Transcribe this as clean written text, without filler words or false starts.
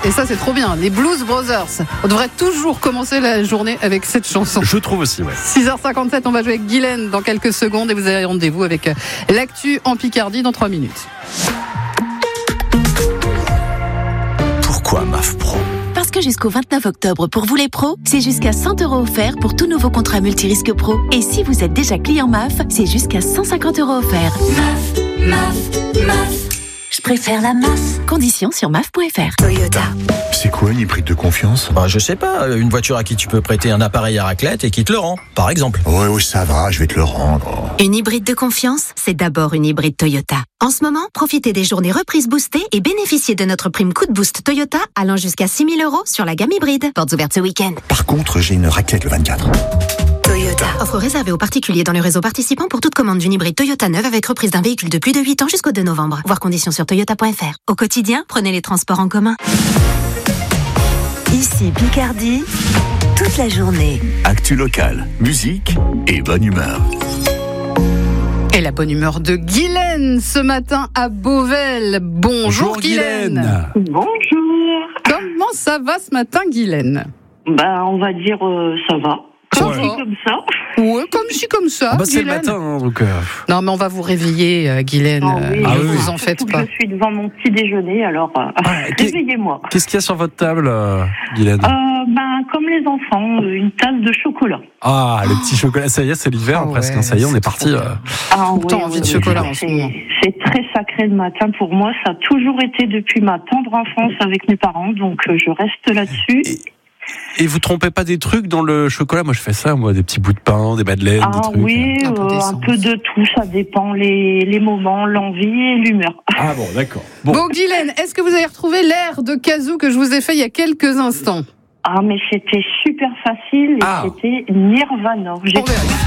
Et ça, c'est trop bien. Les Blues Brothers. On devrait toujours commencer la journée avec cette chanson. Je trouve aussi, ouais. 6h57, on va jouer avec Guylaine dans quelques secondes et vous avez rendez-vous avec l'actu en Picardie dans 3 minutes. Pourquoi MAF Pro ? Parce que jusqu'au 29 octobre, pour vous les pros, c'est jusqu'à 100 € offerts pour tout nouveau contrat multirisque pro. Et si vous êtes déjà client MAF, c'est jusqu'à 150 € offerts. MAF. Je préfère la MAF. Conditions sur MAF.fr. Toyota. C'est quoi une hybride de confiance ? Je sais pas, une voiture à qui tu peux prêter un appareil à raclette et qui te le rend, par exemple. Oui, ça va, je vais te le rendre. Une hybride de confiance, c'est d'abord une hybride Toyota. En ce moment, profitez des journées reprises boostées et bénéficiez de notre prime coup de boost Toyota allant jusqu'à 6 000 € sur la gamme hybride. Portes ouvertes ce week-end. Par contre, j'ai une raclette le 24. Toyota. Offre réservée aux particuliers dans le réseau participant pour toute commande d'une hybride Toyota neuve avec reprise d'un véhicule de plus de 8 ans jusqu'au 2 novembre. Voir conditions sur toyota.fr. Au quotidien, prenez les transports en commun. Ici Picardie, toute la journée. Actu locale, musique et bonne humeur. Et la bonne humeur de Guylaine ce matin à Beauvais. Bonjour Guylaine. Bonjour. Comment ça va ce matin Guylaine ? On va dire ça va. Ça Comme va. ci, comme ça. Ouais, comme ci, comme ça. C'est le Guylaine. matin, hein, donc... Non, mais on va vous réveiller, Guylaine. Oui, Ne oui. vous en faites surtout pas. que je suis devant mon petit déjeuner, alors réveillez-moi. Qu'est-ce qu'il y a sur votre table, Guylaine ? Comme les enfants, une tasse de chocolat. Ah, le petit chocolat, ça y est, c'est l'hiver Ah ouais, presque, hein, ça y est, on c'est est parti. trop bien. Tout le temps envie de chocolat en ce moment. C'est très sacré le matin pour moi, ça a toujours été depuis ma tendre enfance avec mes parents, donc je reste là-dessus. Et vous trompez pas des trucs dans le chocolat ? Moi, je fais ça, des petits bouts de pain, des madeleines, des trucs. Oui, Un peu un d'essence. peu de tout, ça dépend les moments, l'envie et l'humeur. Ah bon, d'accord. Bon, Guylaine, est-ce que vous avez retrouvé l'air de Kazoo que je vous ai fait il y a quelques instants ? Mais c'était super facile et c'était Nirvana. On verra.